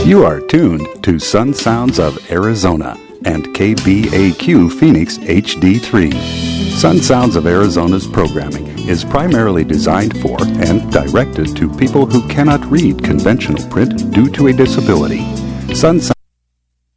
You are tuned to Sun Sounds of Arizona and KBAQ Phoenix HD3. Sun Sounds of Arizona's programming is primarily designed for and directed to people who cannot read conventional print due to a disability. Sun Sounds